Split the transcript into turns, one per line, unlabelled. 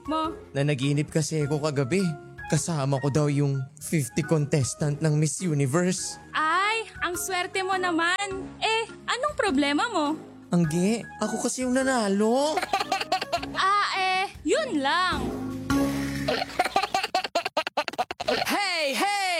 mo?
Nanaginip kasi ako kagabi. Kasama ko daw yung 50 contestant ng Miss Universe.
Ay, ang swerte mo naman. Anong problema mo?
Angge, ako kasi yung nanalo.
Yun lang.